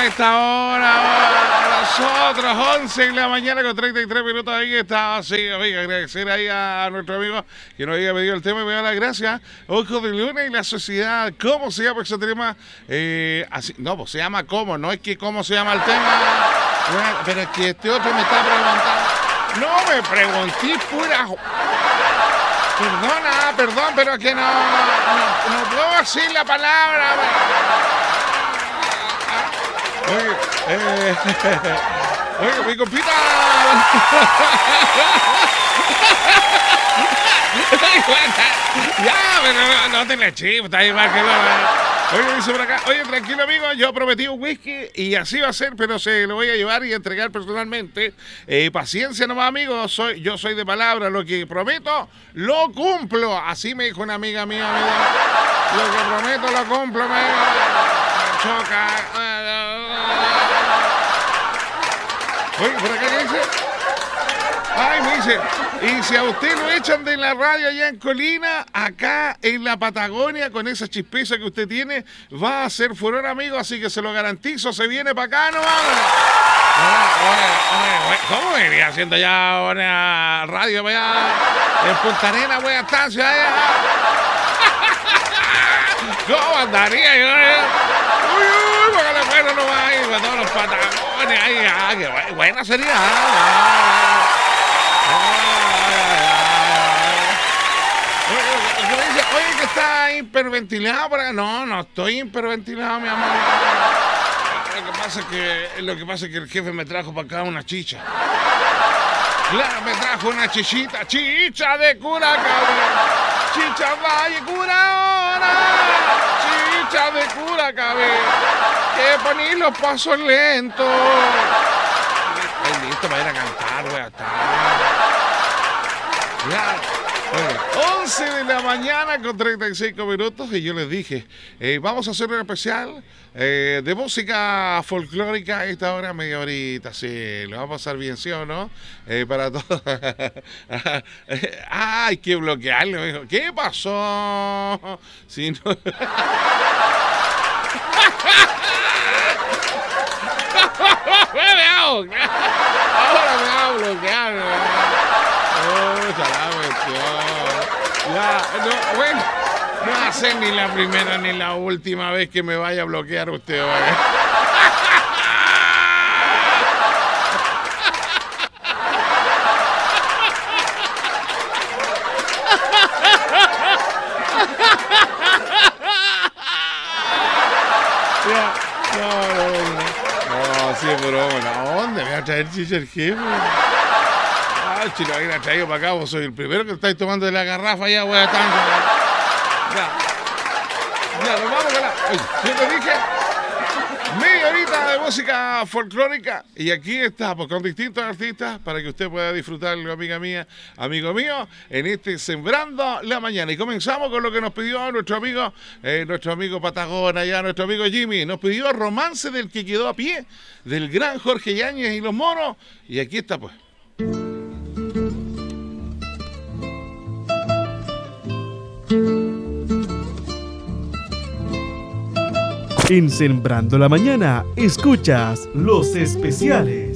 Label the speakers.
Speaker 1: a esta hora. Nosotros, 11 de la mañana con 33 minutos. Ahí está. Sí, oiga, agradecer ahí a nuestro amigo que nos había pedido el tema y me da las gracias. Ojo de Luna y la sociedad. ¿Cómo se llama ese tema? Así, no, pues se llama cómo. No es que cómo se llama el tema. Bueno, pero es que este otro me está preguntando. No me pregunté pura. Perdón, pero es que no puedo decir la palabra. Oye, mi compita. Ya, pero no te la chivo, está igual que no. Oye, dice por acá, oye, tranquilo amigo, yo prometí un whisky y así va a ser, pero se lo voy a llevar y entregar personalmente. Paciencia nomás, amigo, yo soy de palabra, lo que prometo, lo cumplo. Así me dijo una amiga mía, lo que prometo, lo cumplo, me choca. Oye, por acá, ¿qué dice? Ay, me dice, y si a usted lo echan de la radio allá en Colina, acá en la Patagonia, con esa chispeza que usted tiene, va a ser furor, amigo, así que se lo garantizo, se viene para acá, ¿no? Oye, ¿cómo venía haciendo ya una radio para allá en Punta Arenas, buena estancia allá? ¿Cómo andaría yo? Uy, porque la buena no va a ir, todos los Patagones ahí, qué buena sería, Oye, que está hiperventilado por acá. No estoy hiperventilado, mi amor. Lo que pasa es que el jefe me trajo para acá una chicha. Claro, me trajo una chichita. Chicha de Curacaví. Chicha Valle Curadora. Chicha de Curacaví. Que poní los pasos lentos. Estoy listo para ir a cantar, voy a estar. Claro. 11 de la mañana con 35 minutos y yo les dije, vamos a hacer un especial de música folclórica a esta hora, media horita, sí, lo vamos a pasar bien, ¿sí o no? Para todos. Hay que bloquearlo, hijo. ¿Qué pasó? Si no... Ahora me va a bloquear. Ya, no, bueno, no va a ser ni la primera ni la última vez que me vaya a bloquear usted hoy. No, sí es broma. ¿A dónde me va a traer chicha el jefe? Si lo hubiera traído para acá, vos soy el primero que estáis tomando de la garrafa ya, güey, tanto. Ya, nos vamos con la... Oye, yo te dije, media horita de música folclórica y aquí estamos con distintos artistas para que usted pueda disfrutarlo, amiga mía, amigo mío, en este Sembrando la Mañana. Y comenzamos con lo que nos pidió nuestro amigo Patagona, ya nuestro amigo Jimmy. Nos pidió Romance del que quedó a pie, del gran Jorge Yáñez y los Monos. Y aquí está, pues.
Speaker 2: En Sembrando la Mañana, escuchas Los Especiales.